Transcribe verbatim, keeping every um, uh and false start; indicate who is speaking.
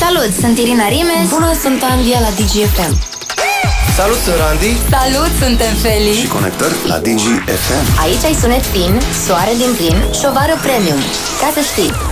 Speaker 1: Salut, sunt Irina Rimes.
Speaker 2: Bună, sunt Andia la Digi F M.
Speaker 3: Salut, sunt Randy.
Speaker 1: Salut, suntem Feli.
Speaker 4: Și conectări la Digi F M.
Speaker 1: Aici ai sunet fin, soare din plin și o vară premium. Ca să știi.